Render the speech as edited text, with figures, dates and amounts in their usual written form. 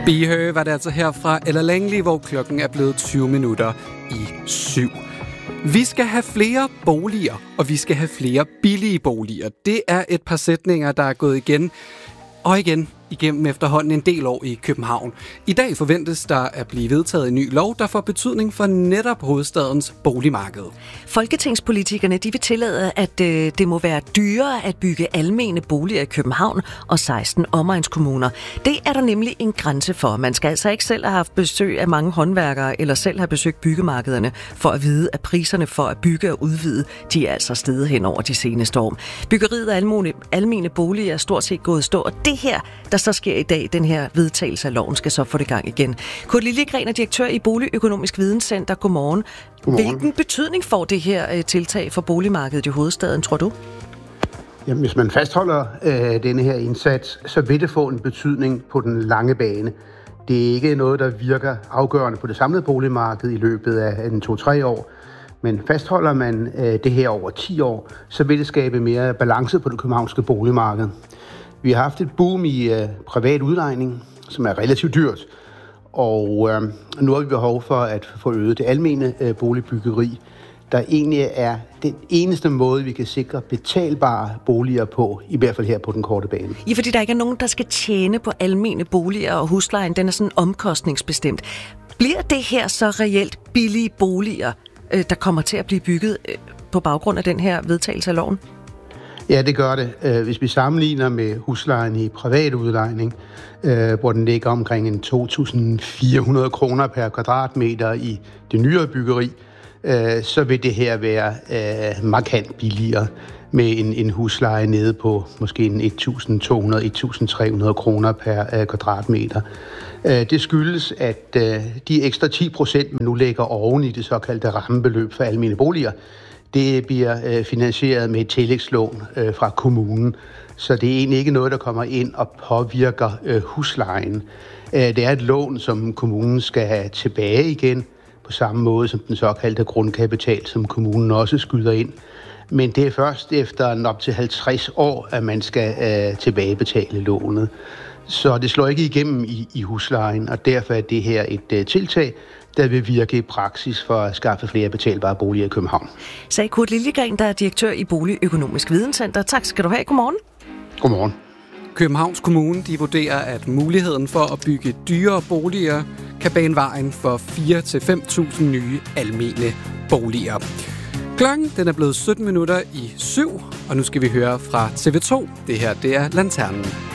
Bihø var det altså herfra Ella Langley, hvor klokken er blevet 20 minutter i 7. Vi skal have flere boliger, og vi skal have flere billige boliger. Det er et par sætninger, der er gået igen og igen igennem efterhånden en del år i København. I dag forventes der at blive vedtaget en ny lov, der får betydning for netop hovedstadens boligmarked. Folketingspolitikerne de vil tillade, at det må være dyrere at bygge almene boliger i København og 16 omegnskommuner. Det er der nemlig en grænse for. Man skal altså ikke selv have haft besøg af mange håndværkere eller selv have besøgt byggemarkederne for at vide, at priserne for at bygge og udvide, de er altså steget hen over de seneste år. Byggeriet af almene boliger er stort set gået stå, og det her, der så sker i dag, den her vedtagelse af loven, skal så få det gang igen. Kurt Liljegren er direktør i Boligøkonomisk Videnscenter. Godmorgen. Hvilken betydning får det her tiltag for boligmarkedet i hovedstaden, tror du? Jamen, hvis man fastholder denne her indsats, så vil det få en betydning på den lange bane. Det er ikke noget, der virker afgørende på det samlede boligmarked i løbet af 2-3 år. Men fastholder man det her over 10 år, så vil det skabe mere balance på det københavnske boligmarked. Vi har haft et boom i privat udlejning, som er relativt dyrt, og nu har vi behov for at få øget det almene boligbyggeri, der egentlig er den eneste måde, vi kan sikre betalbare boliger på, i hvert fald her på den korte bane. Ja, fordi der ikke er nogen, der skal tjene på almene boliger, og huslejen den er sådan omkostningsbestemt. Bliver det her så reelt billige boliger, der kommer til at blive bygget på baggrund af den her vedtagelse af loven? Ja, det gør det. Hvis vi sammenligner med huslejen i privat udlejning, hvor den ligger omkring en 2.400 kroner per kvadratmeter i det nyere byggeri, så vil det her være markant billigere med en husleje nede på måske en 1.200-1.300 kroner per kvadratmeter. Det skyldes, at de ekstra 10%, man nu lægger oven i det såkaldte rammebeløb for almene boliger, det bliver finansieret med et tillægslån fra kommunen, så det er egentlig ikke noget, der kommer ind og påvirker huslejen. Det er et lån, som kommunen skal have tilbage igen, på samme måde som den såkaldte grundkapital, som kommunen også skyder ind. Men det er først efter op til 50 år, at man skal tilbagebetale lånet. Så det slår ikke igennem i huslejen, og derfor er det her et tiltag, der vil virke i praksis for at skaffe flere betalbare boliger i København. Sagde Kurt Liljegren, der er direktør i Boligøkonomisk Videnscenter. Tak skal du have. Godmorgen. Godmorgen. Københavns Kommune de vurderer, at muligheden for at bygge dyrere boliger kan bane vejen for 4.000-5.000 nye almene boliger. Klokken den er blevet 17 minutter i 7, og nu skal vi høre fra TV2. Det her det er Lanternen.